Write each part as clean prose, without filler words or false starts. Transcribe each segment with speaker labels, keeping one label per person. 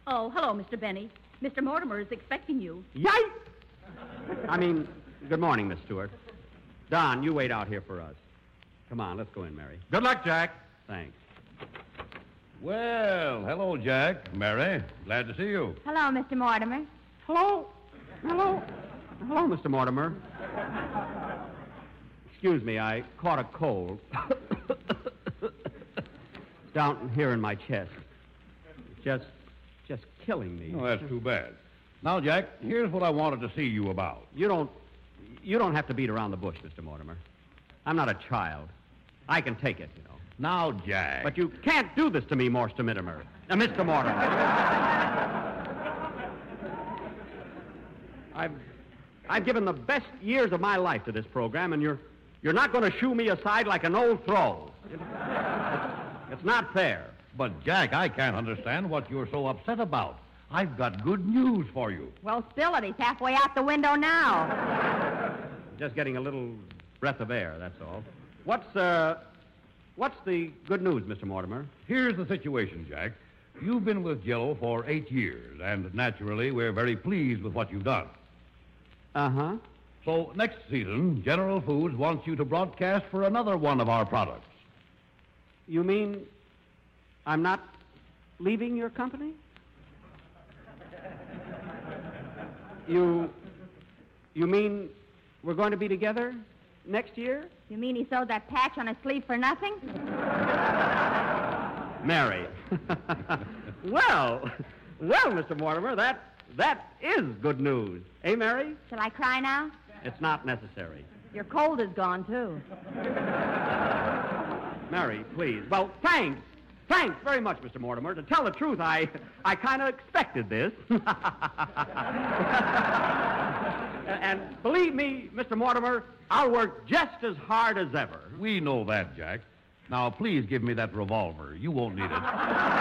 Speaker 1: Oh, hello, Mr. Benny. Mr. Mortimer is expecting you.
Speaker 2: Yikes! Good morning, Miss Stewart. Don, you wait out here for us. Come on, let's go in, Mary.
Speaker 3: Good luck, Jack.
Speaker 2: Thanks.
Speaker 4: Well, hello, Jack. Mary, glad to see you.
Speaker 5: Hello, Mr. Mortimer.
Speaker 2: Hello, Mr. Mortimer. Excuse me, I caught a cold. Down here in my chest. Just killing me.
Speaker 4: Oh, that's too bad. Now, Jack, here's what I wanted to see you about.
Speaker 2: You don't have to beat around the bush, Mr. Mortimer. I'm not a child. I can take it, you know.
Speaker 4: Now, Jack.
Speaker 2: But you can't do this to me, Mr. Mortimer. Mr. Mortimer. I've given the best years of my life to this program, and you're not going to shoo me aside like an old thrall. It's not fair.
Speaker 4: But, Jack, I can't understand what you're so upset about. I've got good news for you.
Speaker 5: Well, still it. He's halfway out the window now.
Speaker 2: Just getting a little breath of air, that's all. What's the good news, Mr. Mortimer?
Speaker 4: Here's the situation, Jack. You've been with Jell-O for 8 years, and naturally, we're very pleased with what you've done.
Speaker 2: Uh-huh.
Speaker 4: So, next season, General Foods wants you to broadcast for another one of our products.
Speaker 2: You mean I'm not leaving your company? You mean we're going to be together next year?
Speaker 5: You mean he sewed that patch on his sleeve for nothing?
Speaker 2: Mary. Well, Mr. Mortimer, that is good news. Eh, Mary?
Speaker 5: Shall I cry now?
Speaker 2: It's not necessary.
Speaker 5: Your cold is gone, too.
Speaker 2: Mary, please. Well, thanks. Thanks very much, Mr. Mortimer. To tell the truth, I kind of expected this. And believe me, Mr. Mortimer, I'll work just as hard as ever.
Speaker 4: We know that, Jack. Now, please give me that revolver. You won't need it.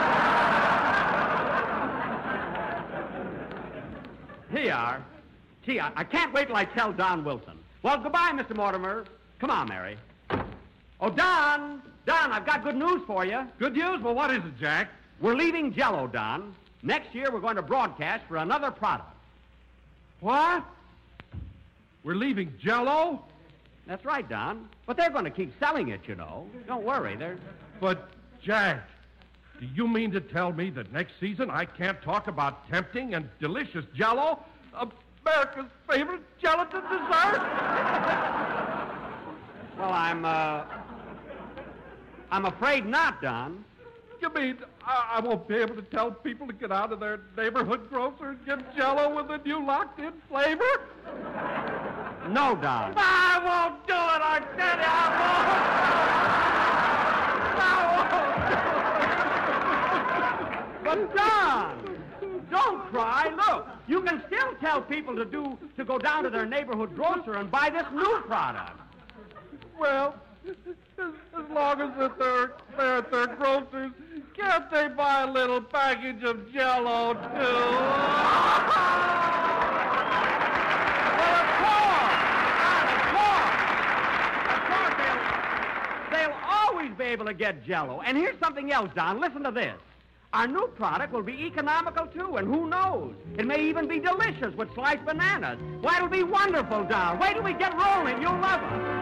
Speaker 2: Here you are. Gee, I can't wait till I tell Don Wilson. Well, goodbye, Mr. Mortimer. Come on, Mary. Oh, Don, I've got good news for you.
Speaker 3: Good news? Well, what is it, Jack?
Speaker 2: We're leaving Jell-O, Don. Next year, we're going to broadcast for another product.
Speaker 3: What? We're leaving Jell-O?
Speaker 2: That's right, Don. But they're going to keep selling it, you know. Don't worry,
Speaker 3: But, Jack, do you mean to tell me that next season I can't talk about tempting and delicious Jell-O? America's favorite gelatin dessert?
Speaker 2: Well, I'm afraid not, Don.
Speaker 3: You mean I won't be able to tell people to get out of their neighborhood grocer and get Jell-O with a new locked-in flavor?
Speaker 2: No, Don.
Speaker 3: I won't do it, I tell you, I won't.
Speaker 2: But, Don, don't cry. Look, you can still tell people to go down to their neighborhood grocer and buy this new product.
Speaker 3: Well, as long as they're at their grocers, can't they buy a little package of Jell-O, too?
Speaker 2: Well, of course, they'll always be able to get Jell-O. And here's something else, Don. Listen to this. Our new product will be economical, too, and who knows? It may even be delicious with sliced bananas. Why, it'll be wonderful, Don. Wait till we get rolling. You'll love it.